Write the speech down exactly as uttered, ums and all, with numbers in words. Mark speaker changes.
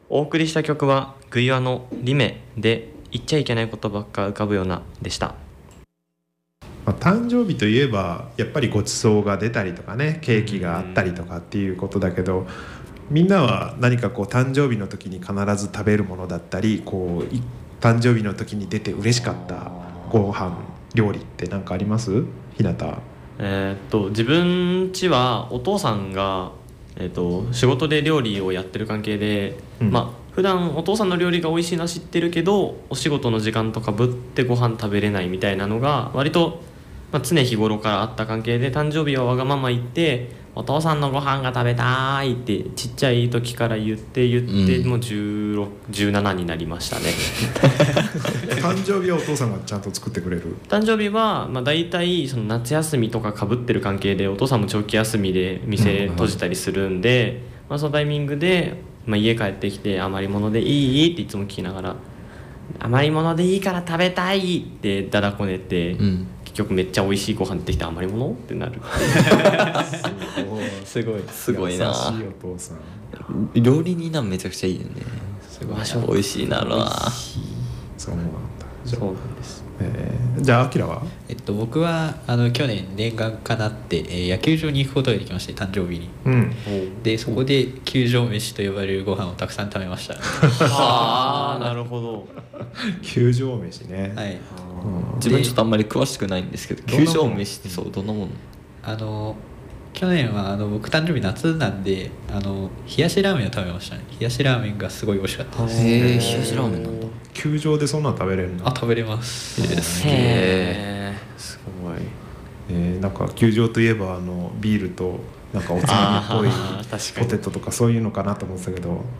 Speaker 1: お送りした曲はグイワのリメで言っちゃいけないことばっか浮かぶようなでした。
Speaker 2: まあ、誕生日といえばやっぱりごちそうが出たりとかね、ケーキがあったりとかっていうことだけど、みんなは何かこう誕生日の時に必ず食べるものだったり、こう誕生日の時に出て嬉しかったご飯料理って何かあります？ひなた。
Speaker 1: えーっと自分家はお父さんが、えーっと仕事で料理をやってる関係で、うん、まあ普段お父さんの料理が美味しいのは知ってるけど、お仕事の時間とかぶってご飯食べれないみたいなのが割と、まあ、常日頃からあった関係で、誕生日はわがまま言ってお父さんのご飯が食べたいってちっちゃい時から言って言って、うん、もうじゅうろく、じゅうななになりましたね
Speaker 2: 誕生日はお父さんがちゃんと作ってくれる？
Speaker 1: 誕生日は、まあ、大体その夏休みとかかぶってる関係で、お父さんも長期休みで店閉じたりするんで、うんまあ、そのタイミングで、まあ、家帰ってきて余り物でいいっていつも聞きながら、余り物でいいから食べたいってだだこねて、うん、結局めっちゃ美味しいご飯出てきて余り物ってなる
Speaker 3: すごいすごいな。
Speaker 2: 優しいお父さん。
Speaker 3: 料理人なんめちゃくちゃいいよね。
Speaker 1: すごい
Speaker 3: 美味しいなろな。
Speaker 2: そうなんだ。
Speaker 1: そうなんです。
Speaker 2: えー、じゃあアキラは？
Speaker 4: えっと僕はあの去年念願かなって、えー、野球場に行くことができまして、誕生日に、うん、でそこで球場飯と呼ばれるご飯をたくさん食べました
Speaker 1: ああなるほど
Speaker 2: 球場飯ね。
Speaker 4: はい、
Speaker 3: うん、自分ちょっとあんまり詳しくないんですけど、球場飯ってそうどんなもん？
Speaker 4: あの去年はあの僕誕生日夏なんで、あの冷やしラーメンを食べましたね。冷やしラーメンがすごい美味しかったです。
Speaker 3: へえ、冷やしラーメンなんだ。
Speaker 2: 球場でそんなの食べれるの？
Speaker 4: あ、食べれます。
Speaker 3: すげえ、すごい。
Speaker 2: えー、なんか球場といえばあのビールとなんかおつまみっぽいポテトとかそういうのかなと思ってたけど、